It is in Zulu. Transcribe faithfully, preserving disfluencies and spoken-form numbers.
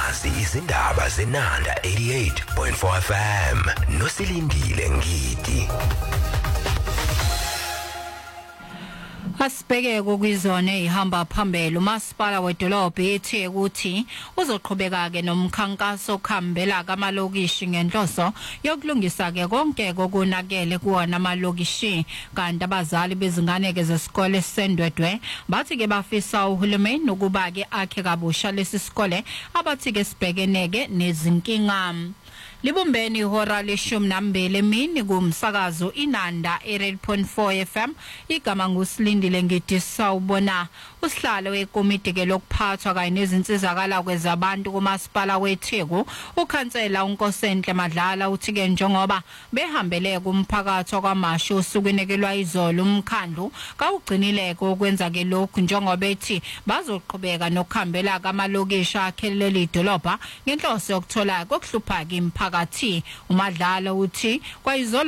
nazi izindaba zenanda eighty-eight point four F M nosilindile ngidi. Asibheke kwizona ehamba phambili umasipala wedolobha ethi ukuthi uzoqhubeka ke nomkhankaso okhambela kamalokishi ngenhloso yokulungisa ke konke kokunakele kuona amalokishi kanti abazali bezingane ke zesikole sendwedwe bathi ke bafisa uhulumeni ukuba ke akhe kabusha lesi sikole abathi ke sibhekeneke nezinkinga. Libumbeni ihora leshumi nambili emini kumsakazo inanda eighty-eight point four F M igama ngusilindile ngidi sawubona usihlalo wekomiti ke lokuphathwa kanye nezinsizakala kwezabantu kumasipala weTheku ukhansela uNkosenhle Madlala uthi ke njengoba behambele kumphakathi kwamasho osukunekelwa izolo umkhandlu kawugcinileke ukwenza ke lokhu njengoba ethi bazoqhubeka nokuhambela kamalokishi akhelele idolobha ngenhloso yokuthola kokuhlupha ke imphakathi uMadlala uthi kwayizolo